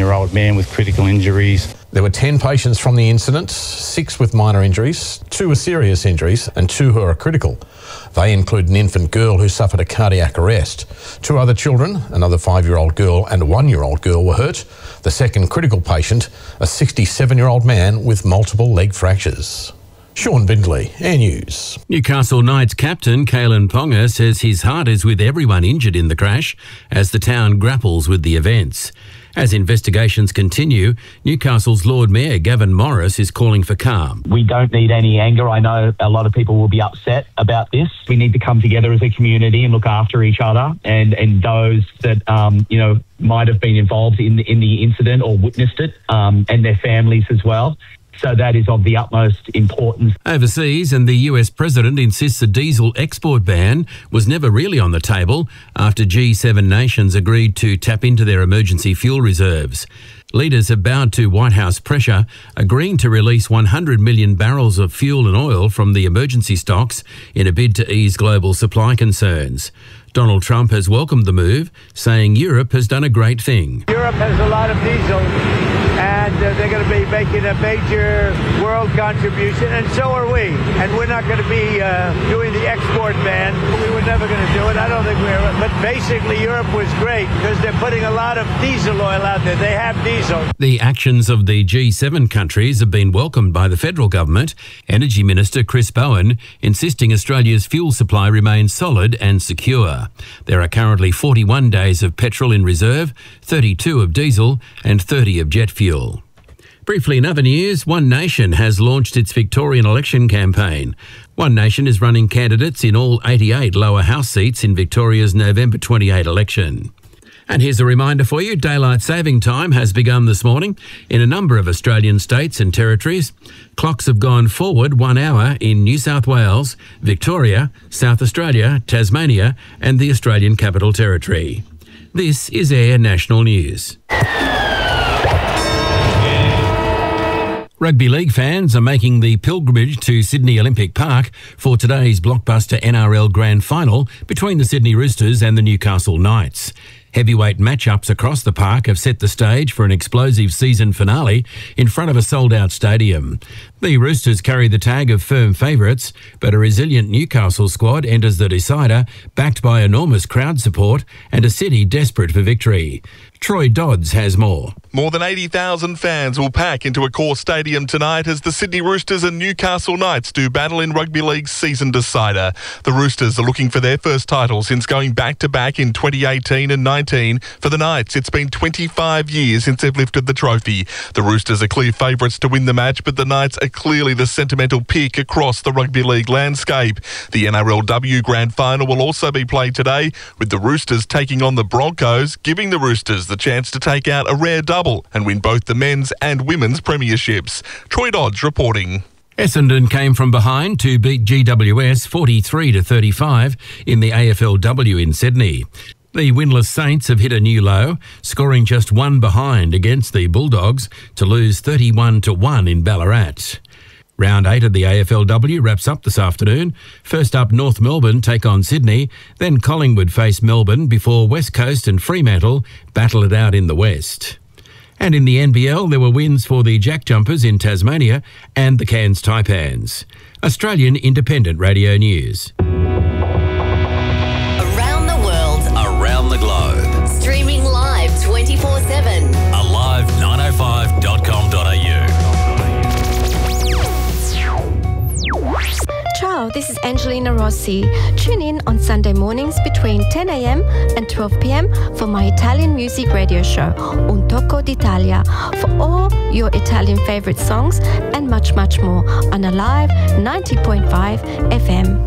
87-year-old man with critical injuries. There were 10 patients from the incident, 6 with minor injuries, 2 with serious injuries and 2 who are critical. They include an infant girl who suffered a cardiac arrest. 2 other children, another 5-year-old girl and a 1-year-old girl, were hurt. The second critical patient, a 67-year-old man with multiple leg fractures. Sean Bindley, Air News. Newcastle Knights captain Kalen Ponga says his heart is with everyone injured in the crash as the town grapples with the events. As investigations continue, Newcastle's Lord Mayor Gavin Morris is calling for calm. We don't need any anger. I know a lot of people will be upset about this. We need to come together as a community and look after each other and those that, might have been involved in the incident or witnessed it, and their families as well. So that is of the utmost importance. Overseas, and the US president insists a diesel export ban was never really on the table after G7 nations agreed to tap into their emergency fuel reserves. Leaders have bowed to White House pressure, agreeing to release 100 million barrels of fuel and oil from the emergency stocks in a bid to ease global supply concerns. Donald Trump has welcomed the move, saying Europe has done a great thing. Europe has a lot of diesel, and they're going to be making a major world contribution, and so are we. And we're not going to be doing the export ban. We were never going to do it. I don't think we are. But basically, Europe was great because they're putting a lot of diesel oil out there. They have diesel. The actions of the G7 countries have been welcomed by the federal government. Energy Minister Chris Bowen insisting Australia's fuel supply remains solid and secure. There are currently 41 days of petrol in reserve, 32 of diesel and 30 of jet fuel. Briefly in other news, One Nation has launched its Victorian election campaign. One Nation is running candidates in all 88 lower house seats in Victoria's November 28 election. And here's a reminder for you, daylight saving time has begun this morning in a number of Australian states and territories. Clocks have gone forward 1 hour in New South Wales, Victoria, South Australia, Tasmania and the Australian Capital Territory. This is Air National News. Rugby league fans are making the pilgrimage to Sydney Olympic Park for today's blockbuster NRL Grand Final between the Sydney Roosters and the Newcastle Knights. Heavyweight matchups across the park have set the stage for an explosive season finale in front of a sold-out stadium. The Roosters carry the tag of firm favourites, but a resilient Newcastle squad enters the decider, backed by enormous crowd support and a city desperate for victory. Troy Dodds has more. More than 80,000 fans will pack into Accor Stadium tonight as the Sydney Roosters and Newcastle Knights do battle in Rugby League's season decider. The Roosters are looking for their first title since going back-to-back in 2018 and 19. For the Knights, it's been 25 years since they've lifted the trophy. The Roosters are clear favourites to win the match, but the Knights are clearly the sentimental pick across the Rugby League landscape. The NRLW Grand Final will also be played today, with the Roosters taking on the Broncos, giving the Roosters the chance to take out a rare double and win both the men's and women's premierships. Troy Dodds reporting. Essendon came from behind to beat GWS 43-35 in the AFLW in Sydney. The winless Saints have hit a new low, scoring just 1 behind against the Bulldogs to lose 31-1 in Ballarat. Round 8 of the AFLW wraps up this afternoon. First up, North Melbourne take on Sydney, then Collingwood face Melbourne before West Coast and Fremantle battle it out in the West. And in the NBL, there were wins for the Jack Jumpers in Tasmania and the Cairns Taipans. Australian Independent Radio News. Around the world, around the globe. Streaming live 24/7. Alive905.com.au. Ciao, this is Angelina Rossi. Tune in on Sunday mornings between 10 a.m. and 12 p.m. for my Italian music radio show, Un Tocco d'Italia, for all your Italian favorite songs and much, much more on Alive 90.5 FM.